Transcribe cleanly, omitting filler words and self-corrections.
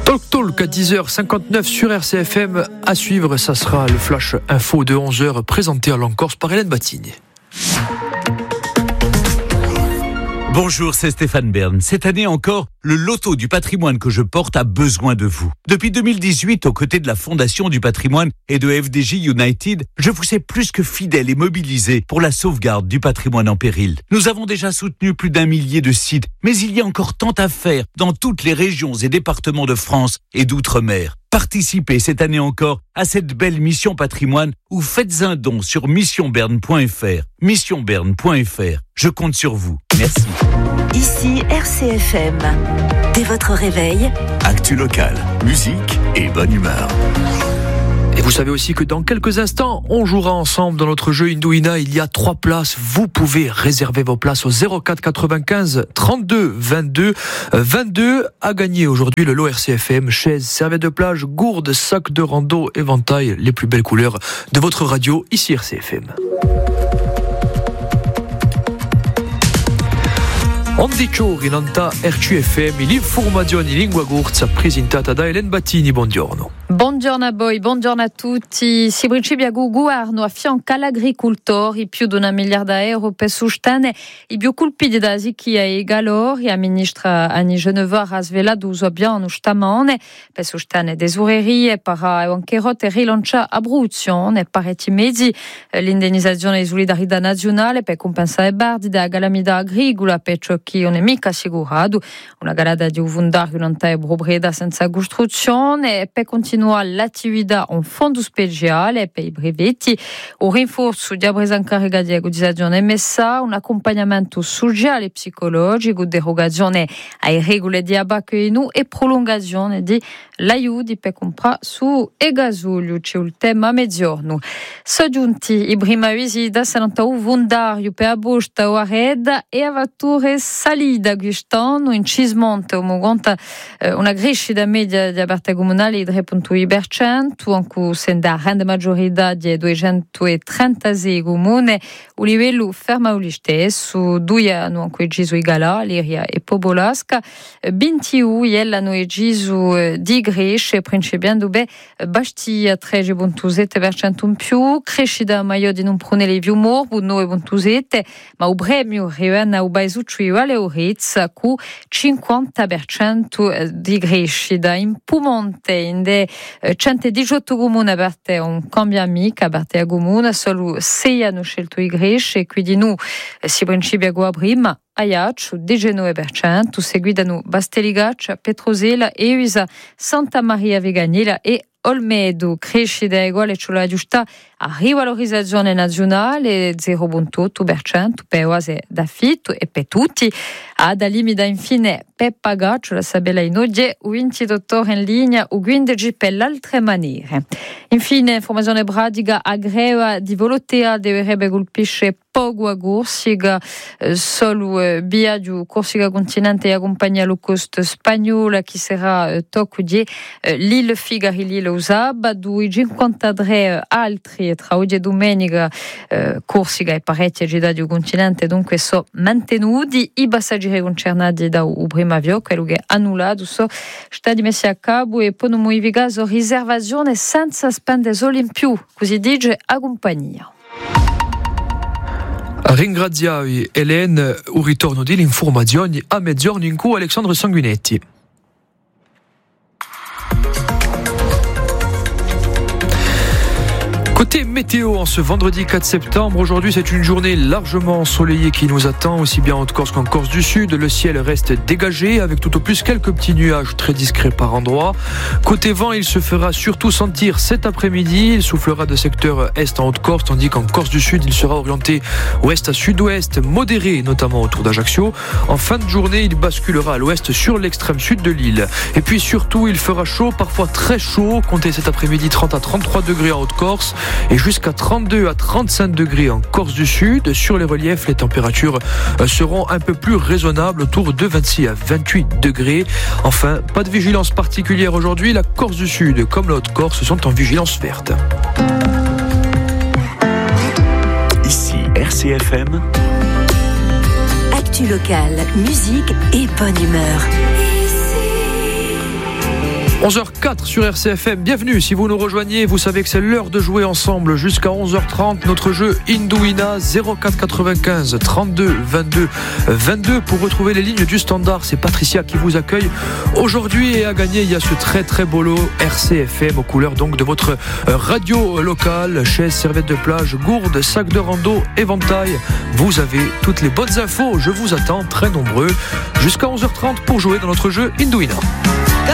Talk à 10h59 sur RCFM. À suivre, ça sera le flash info de 11h présenté à l'Encorse par Hélène Batigne. Bonjour, c'est Stéphane Bern. Cette année encore, le loto du patrimoine que je porte a besoin de vous. Depuis 2018, aux côtés de la Fondation du patrimoine et de FDJ United, je vous sais plus que fidèle et mobilisé pour la sauvegarde du patrimoine en péril. Nous avons déjà soutenu plus d'1 millier de sites, mais il y a encore tant à faire dans toutes les régions et départements de France et d'outre-mer. Participez cette année encore à cette belle mission patrimoine ou faites un don sur missionberne.fr. Missionberne.fr. Je compte sur vous. Merci. Ici RCFM. Dès votre réveil, actu locale, musique et bonne humeur. Et vous savez aussi que dans quelques instants, on jouera ensemble dans notre jeu Indouina. Il y a 3 places. Vous pouvez réserver vos places au 04 95 32 22 22. À gagner aujourd'hui le lot RCFM, chaises, serviettes de plage, gourdes, sacs de rando, éventail, les plus belles couleurs de votre radio, ici RCFM. Ogni giorno RCFM, l'informazione in lingua corsa presentata da Hélène Batigne. Buongiorno. Buongiorno a voi, buongiorno a tutti. Si principia a governo affianca l'agricoltori più di €1 miliardo per sostenere i più colpiti da sequia e calore. La ministra Annie Genevard ha svelato uso abbiamo stamane per sostenere tesorerie per anche rotte rilanciare Abruzzo e parecchi mezzi l'indennizzazione di solidarietà nazionale per compensare bardi da calamità agricola per ciò che non è mica assicurato. Una galata di uvundario non è proprietà senza costruzione per continuare l'attività un fondo speciale per i brevetti, un rinforzo di abresa incarica di acquisizione emessa, un accompagnamento sociale e psicologico, derogazione ai regole di abacchino e prolungazione di l'aiuti per comprare su e gasolio. C'è il tema a mezzogiorno. Sono giunti i prima visita saranno un volontario per Agosta o Areda e a vetture salida quest'anno in Cismonte, una crescita media di aperta comunale di 3,2%, anche se da grande maggiorità di 236 comuni, o livello ferma lo stesso, 2 hanno anche deciso i Galà, Liria e Pobolasca, 21 hanno deciso di Gresce, principiando Bastia 3,7% in più, crescita maggiore di non prendere più morbo, 9,7%, ma il premio Rivenna o Baisucci e Leorizza con 50% di crescita. In Piemonte, in 118 comuni aperte un cambiamento, aperte a comune, solo 6 hanno scelto i Gresce, quindi noi si principia con la prima. Aiaccio 19%, seguitano Basteligaccia, Petrosela, Eusa, Santa Maria Veganila e Olmedo. Crescita uguale sulla giusta a rivalorizzazione nazionale 0,8% per oase d'affitto e per tutti. Ad limita infine per pagaccio la sabella in oggi o 20 dottor in linea o 15 per l'altre maniere. Infine informazione pratica a greva di volotea dovrebbe colpisce poco a Corsica, solo Biagio Corsica Continente e la compagnia low cost spagnola che sarà tocco di l'Ile Figari l'Ile Usaba, 253 altri tra oggi e domenica Corsica e parecchie città del continente dunque sono mantenuti. I passeggeri concernati da un primo avvio, quello che è annullato, sono stati messi a capo e poi non modificato riservazione senza spendere solo in più, così dice a compagnia. Ringraziamo Hélène, un ritorno di informazioni a mezzogiorno in cui Alessandro Sanguinetti. Côté météo, en ce vendredi 4 septembre, aujourd'hui c'est une journée largement ensoleillée qui nous attend, aussi bien en Haute-Corse qu'en Corse du Sud. Le ciel reste dégagé, avec tout au plus quelques petits nuages très discrets par endroits. Côté vent, il se fera surtout sentir cet après-midi. Il soufflera de secteur est en Haute-Corse, tandis qu'en Corse du Sud, il sera orienté ouest à sud-ouest, modéré, notamment autour d'Ajaccio. En fin de journée, il basculera à l'ouest sur l'extrême sud de l'île. Et puis surtout, il fera chaud, parfois très chaud. Comptez cet après-midi 30 à 33 degrés en Haute-Corse et jusqu'à 32 à 35 degrés en Corse du Sud. Sur les reliefs, les températures seront un peu plus raisonnables, autour de 26 à 28 degrés. Enfin, pas de vigilance particulière aujourd'hui. La Corse du Sud comme la Haute-Corse sont en vigilance verte. Ici RCFM. Actu locale, musique et bonne humeur. 11h04 sur RCFM, bienvenue si vous nous rejoignez, vous savez que c'est l'heure de jouer ensemble jusqu'à 11h30, notre jeu Indouina 04 95 32 22 22 pour retrouver les lignes du standard, c'est Patricia qui vous accueille aujourd'hui et à gagner il y a ce très très beau lot RCFM aux couleurs donc de votre radio locale, chaises, serviettes de plage, gourdes, sacs de rando, éventail, vous avez toutes les bonnes infos, je vous attends très nombreux jusqu'à 11h30 pour jouer dans notre jeu Indouina.